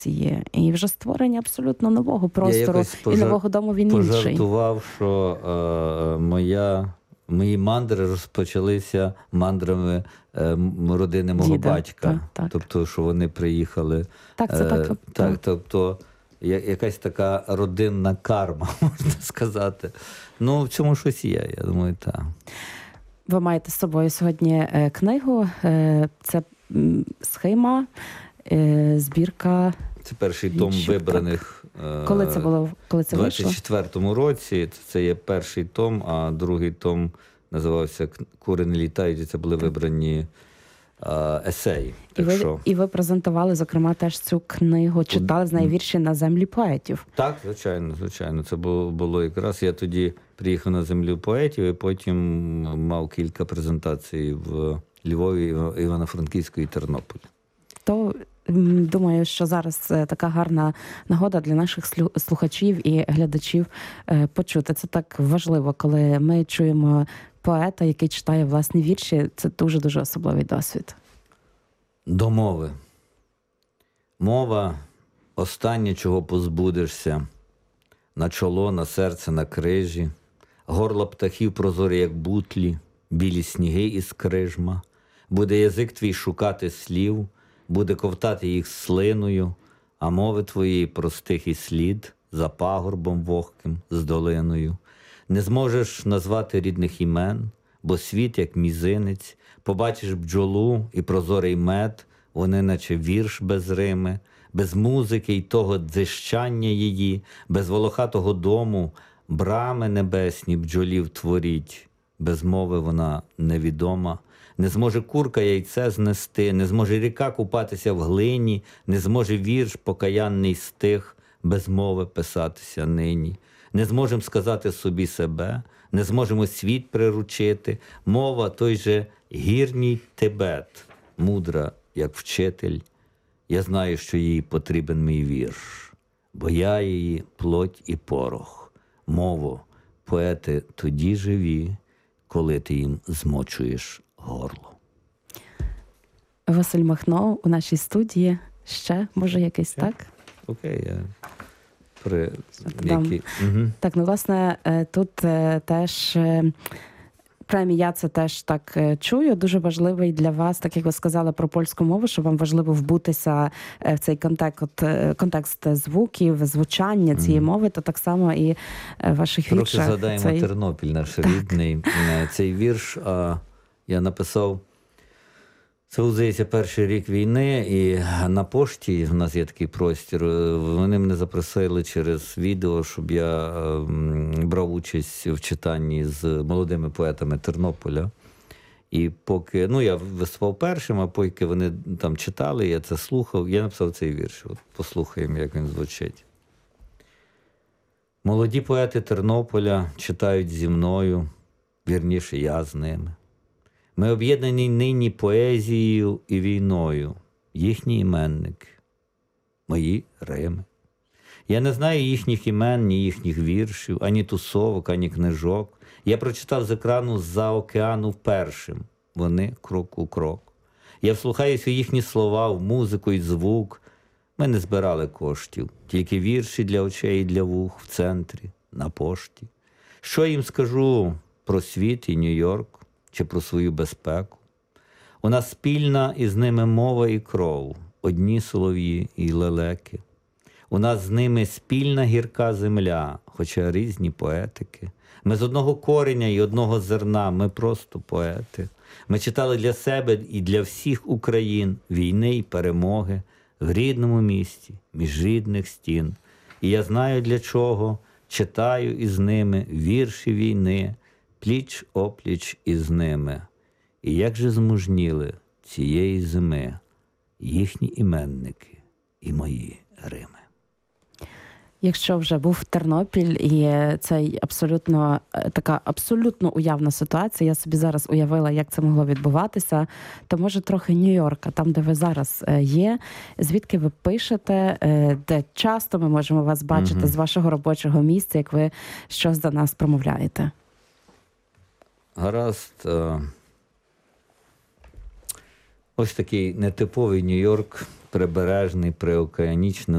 І вже створення абсолютно нового Я простору якось і нового дому він інший. пожартував, що мої мандри розпочалися мандрами родини мого Діда, батька. так. Тобто, що вони приїхали. Так, це так. Так, тобто якась така родинна карма, можна сказати. Ну, в цьому щось є, я думаю, так. Ви маєте з собою сьогодні книгу. Це схема, збірка. Це перший том вибраних. Коли це було? Коли це вийшло? У 24-му році. Це є перший том, а другий том називався «Кури не літають», і це були вибрані есеї. І ви презентували, зокрема, теж цю книгу, читали з неї вірші «На землі поетів». Так, звичайно. Це було якраз. Я тоді приїхав на землю поетів, і потім мав кілька презентацій в Львові, Івано-Франківську і Тернополі. То думаю, що зараз така гарна нагода для наших слухачів і глядачів почути. Це так важливо, коли ми чуємо поета, який читає власні вірші. Це дуже-дуже особливий досвід. До мови. Мова – останнє, чого позбудешся. На чоло, на серце, на крижі. Горла птахів прозорі, як бутлі, білі сніги із крижма. Буде язик твій шукати слів, буде ковтати їх слиною, а мови твоєї простих і слід за пагорбом вогким, з долиною. Не зможеш назвати рідних імен, бо світ, як мізинець, побачиш бджолу і прозорий мед, вони наче вірш без рими, без музики й того дзищання її, без волохатого дому, брами небесні бджолів творіть, без мови вона невідома. Не зможе курка яйце знести, не зможе ріка купатися в глині, не зможе вірш покаянний стих без мови писатися нині. Не зможемо сказати собі себе, не зможемо світ приручити. Мова той же гірній Тибет, мудра, як вчитель. Я знаю, що їй потрібен мій вірш, бо я її плоть і порох. Мово, поети тоді живі, коли ти їм змочуєш горло. Василь Махно у нашій студії. Ще, може, якийсь, так? Окей, я Так, ну, власне, тут теж принаймні я це теж так чую. Дуже важливий для вас, так як ви сказали про польську мову, що вам важливо вбутися в цей контекст звуків, звучання цієї мови, то так само і в ваших віршах. Трохи згадаємо Тернопіль наш рідний. Цей вірш я написав, це, здається, перший рік війни, і на пошті, в нас є такий простір, вони мене запросили через відео, щоб я брав участь в читанні з молодими поетами Тернополя. І поки, я виступав першим, а поки вони там читали, я це слухав, я написав цей вірш. От послухаємо, як він звучить. Молоді поети Тернополя читають зі мною, вірніше, я з ними. Ми об'єднані нині поезією і війною, їхні іменники, мої рими. Я не знаю їхніх імен, ні їхніх віршів, ані тусовок, ані книжок. Я прочитав з екрану з-за океану першим, вони крок у крок. Я вслухаюся у їхні слова, в музику і звук. Ми не збирали коштів, тільки вірші для очей і для вух в центрі, на пошті. Що їм скажу про світ і Нью-Йорк? Чи про свою безпеку. У нас спільна із ними мова і кров, одні солов'ї і лелеки. У нас з ними спільна гірка земля, хоча різні поетики. Ми з одного кореня і одного зерна, ми просто поети. Ми читали для себе і для всіх Україн війни і перемоги в рідному місті, між рідних стін. І я знаю, для чого читаю із ними вірші війни, пліч-опліч із ними. І як же змужніли цієї зими їхні іменники і мої Рими. Якщо вже був Тернопіль і цей така абсолютно уявна ситуація, я собі зараз уявила, як це могло відбуватися, то може трохи Нью-Йорка, там, де ви зараз є, звідки ви пишете, де часто ми можемо вас бачити з вашого робочого місця, як ви щось до нас промовляєте. Гаразд. Ось такий нетиповий Нью-Йорк, прибережний, приокеанічний.